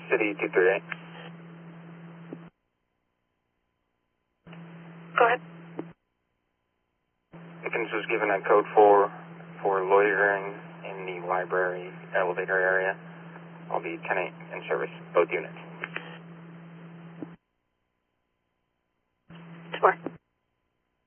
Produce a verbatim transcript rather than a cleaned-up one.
City two three eight. Go ahead. Dickens was given a code four for loitering in the library elevator area. I'll be ten eight in service, both units. Four.